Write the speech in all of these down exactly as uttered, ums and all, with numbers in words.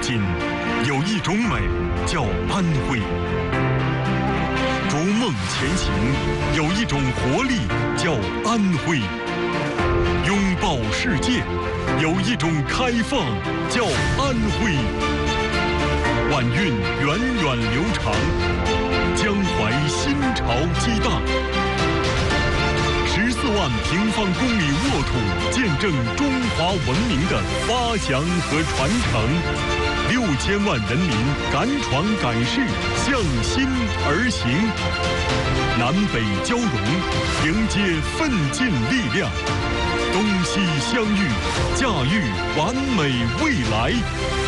心，有一种美叫安徽；逐梦前行，有一种活力叫安徽；拥抱世界，有一种开放叫安徽。晚运源远流长，江淮新潮激荡。十四万平方公里沃土，见证中华文明的发祥和传承。六千万人民敢闯敢试，向心而行。南北交融，迎接奋进力量。东西相遇，驾驭完美未来。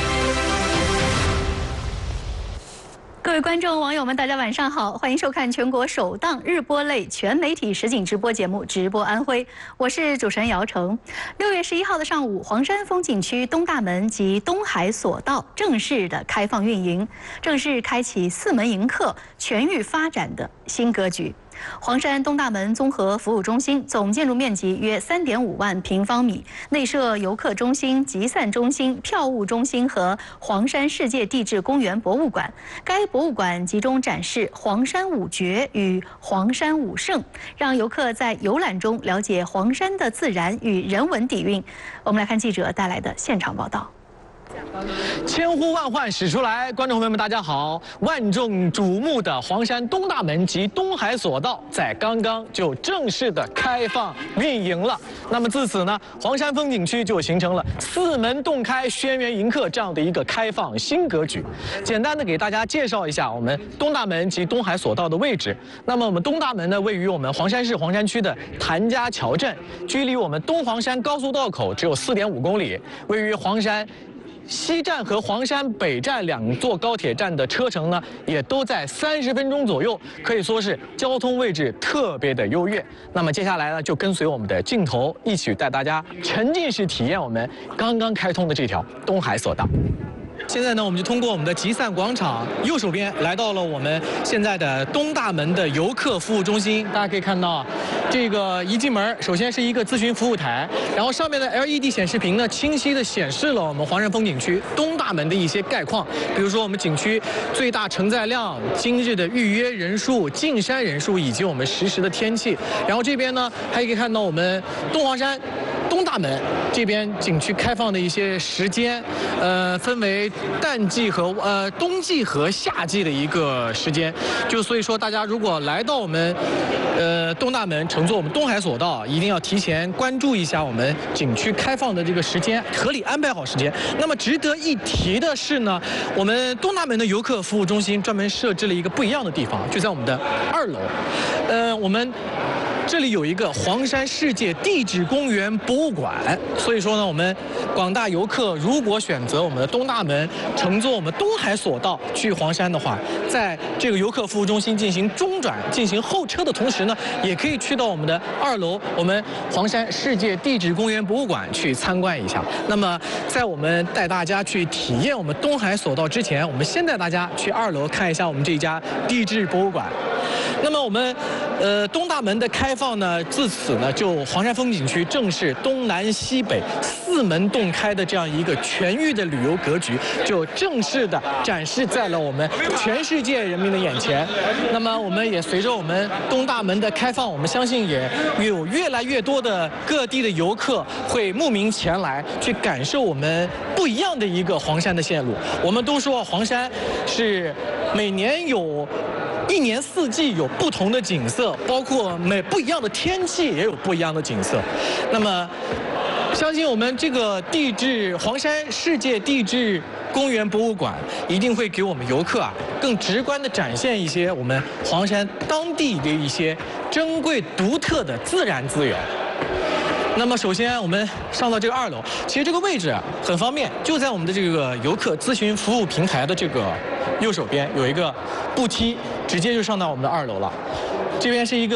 各位观众、网友们，大家晚上好，欢迎收看全国首档日播类全媒体实景直播节目《直播安徽》，我是主持人姚成。六月十一号的上午，黄山风景区东大门及东海索道正式的开放运营，正式开启四门迎客、全域发展的新格局。黄山东大门综合服务中心总建筑面积约三点五万平方米，内设游客中心、集散中心、票务中心和黄山世界地质公园博物馆。该博物馆集中展示黄山五绝与黄山五圣，让游客在游览中了解黄山的自然与人文底蕴。我们来看记者带来的现场报道。 千呼万唤始出来，观众朋友们，大家好！万众瞩目的黄山东大门及东海索道在刚刚就正式的开放运营了。那么自此呢，黄山风景区就形成了四门洞开、轩辕迎客这样的一个开放新格局。简单的给大家介绍一下我们东大门及东海索道的位置。那么我们东大门呢，位于我们黄山市黄山区的谭家桥镇，距离我们东黄山高速道口只有四点五公里，位于黄山西站和黄山北站两座高铁站的车程呢，也都在三十分钟左右，可以说是交通位置特别的优越。那么接下来呢，就跟随我们的镜头一起带大家沉浸式体验我们刚刚开通的这条东海索道。现在呢，我们就通过我们的集散广场右手边来到了我们现在的东大门的游客服务中心。大家可以看到，这个一进门，首先是一个咨询服务台，然后上面的 L E D 显示屏呢，清晰的显示了我们黄山风景区东大门的一些概况，比如说我们景区最大承载量、今日的预约人数、进山人数以及我们实时的天气。然后这边呢，还可以看到我们东黄山东大门这边景区开放的一些时间，呃，分为淡季和呃冬季和夏季的一个时间。就所以说，大家如果来到我们呃东大门乘坐我们东海索道，一定要提前关注一下我们景区开放的这个时间，合理安排好时间。那么值得一提的是呢，我们东大门的游客服务中心专门设置了一个不一样的地方，就在我们的二楼，呃，我们这里有一个黄山世界地质公园博物馆，所以说呢，我们广大游客如果选择我们的东大门乘坐我们东海索道去黄山的话，在这个游客服务中心进行中转、进行候车的同时呢，也可以去到我们的二楼我们黄山世界地质公园博物馆去参观一下。那么，在我们带大家去体验我们东海索道之前，我们先带大家去二楼看一下我们这家地质博物馆。那么我们呃东大门的开放呢，自此呢就黄山风景区正式东南西北四门洞开的这样一个全域的旅游格局，就正式的展示在了我们全世界人民的眼前。那么我们也随着我们东大门的开放，我们相信也有越来越多的各地的游客会慕名前来，去感受我们不一样的一个黄山的线路。我们都说黄山是每年有一年四季有不同的景色，包括每不一样的天气也有不一样的景色。那么，相信我们这个地质黄山世界地质公园博物馆一定会给我们游客啊更直观的展现一些我们黄山当地的一些珍贵独特的自然资源。那么首先我们上到这个二楼，其实这个位置很方便，就在我们的这个游客咨询服务平台的这个右手边有一个步梯，直接就上到我们的二楼了。这边是一个